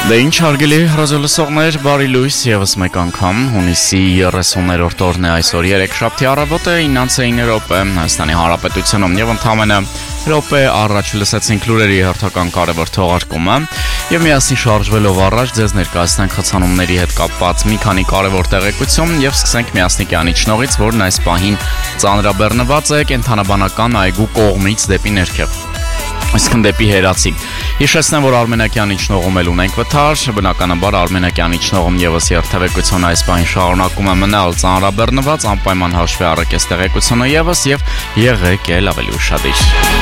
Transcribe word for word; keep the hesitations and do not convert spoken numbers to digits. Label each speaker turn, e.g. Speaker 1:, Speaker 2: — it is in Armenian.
Speaker 1: Դե ինչ հարգելի հրաժարլսողներ, բարի լույս եւս մեկ անգամ հունիսի երեսուններորդ օրն է այսօր երեքշաբթի առավոտը իննսունինը րոպե Հայաստանի Հանրապետությունում եւ ընդամենը րոպե առաջ լսեցինք լուրերի հերթական կարևոր թողարկումը եւ միասին շարժվելով առաջ ձեզ ներկայացնենք խցանումների հետ կապված մի քանի կարևոր տեղեկություն եւ սկսենք Միասնիկյանի շնորհից, որն այս պահին ծանրաբեռնված է կենթանաբանական այգու կողմից դեպի ներքև Այսքան դեպի հերացի Հիշեցնեմ, որ Արմենակյանի շնորհում էլ ունենք վթար, բնականաբար Արմենակյանի շնորհում եւս երթևեկությունը այս պահին շարունակում է մնալ ծանրաբեռնված, անպայման հաշվի առեք այս տեղեկությունը եւս եւ եղեք էլ ավելի ուշադիր